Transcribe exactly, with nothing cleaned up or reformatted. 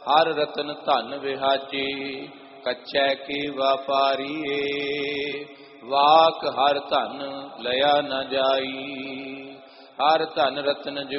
ਹਰ ਰਤਨ ਧਨ ਵਿਹਾਜੇ, ਕੱਚੈ ਕੀ ਵਾਪਾਰੀਏ। ਵਾਕ ਹਰ ਧਨ ਲਿਆ ਨ ਜਾਈ, ਹਰ ਧਨ ਰਤਨ